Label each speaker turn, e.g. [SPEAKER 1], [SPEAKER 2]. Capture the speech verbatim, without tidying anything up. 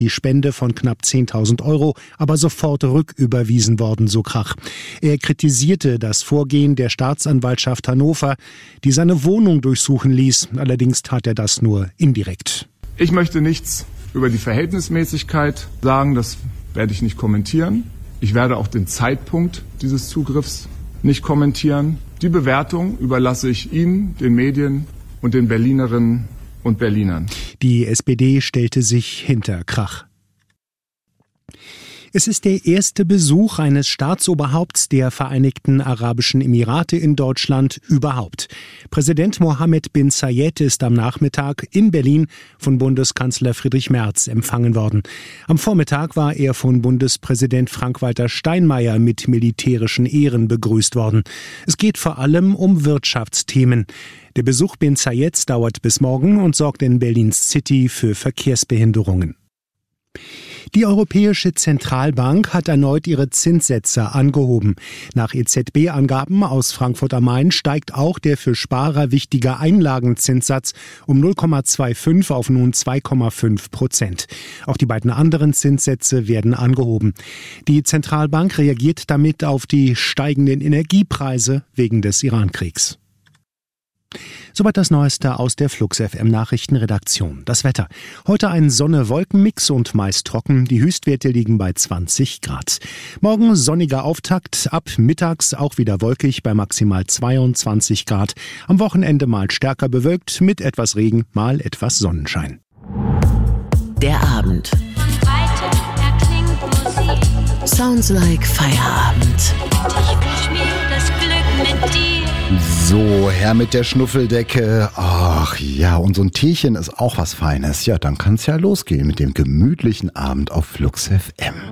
[SPEAKER 1] Die Spende von knapp zehntausend Euro aber sofort rücküberwiesen worden, so Krach. Er kritisierte das Vorgehen der Staatsanwaltschaft Hannover, die seine Wohnung durchsuchen ließ. Allerdings tat er das nur indirekt.
[SPEAKER 2] Ich möchte nichts über die Verhältnismäßigkeit sagen, das werde ich nicht kommentieren. Ich werde auch den Zeitpunkt dieses Zugriffs nicht kommentieren. Die Bewertung überlasse ich Ihnen, den Medien und den Berlinerinnen und Berlinern.
[SPEAKER 1] Die S P D stellte sich hinter Krach. Es ist der erste Besuch eines Staatsoberhaupts der Vereinigten Arabischen Emirate in Deutschland überhaupt. Präsident Mohammed bin Zayed ist am Nachmittag in Berlin von Bundeskanzler Friedrich Merz empfangen worden. Am Vormittag war er von Bundespräsident Frank-Walter Steinmeier mit militärischen Ehren begrüßt worden. Es geht vor allem um Wirtschaftsthemen. Der Besuch bin Zayeds dauert bis morgen und sorgt in Berlins City für Verkehrsbehinderungen. Die Europäische Zentralbank hat erneut ihre Zinssätze angehoben. Nach E Z B-Angaben aus Frankfurt am Main steigt auch der für Sparer wichtige Einlagenzinssatz um null Komma fünfundzwanzig auf nun zwei Komma fünf Prozent. Auch die beiden anderen Zinssätze werden angehoben. Die Zentralbank reagiert damit auf die steigenden Energiepreise wegen des Irankriegs. Soweit das Neueste aus der Flux F M Nachrichtenredaktion. Das Wetter. Heute ein Sonne-Wolken-Mix und meist trocken. Die Höchstwerte liegen bei zwanzig Grad. Morgen sonniger Auftakt. Ab mittags auch wieder wolkig bei maximal zweiundzwanzig Grad. Am Wochenende mal stärker bewölkt mit etwas Regen, mal etwas Sonnenschein.
[SPEAKER 3] Der Abend. Sounds like Feierabend.
[SPEAKER 4] Ich wünsch mir das Glück mit dir.
[SPEAKER 5] So, Herr mit der Schnuffeldecke. Ach ja, und so ein Teechen ist auch was Feines. Ja, dann kann's ja losgehen mit dem gemütlichen Abend auf Flux F M.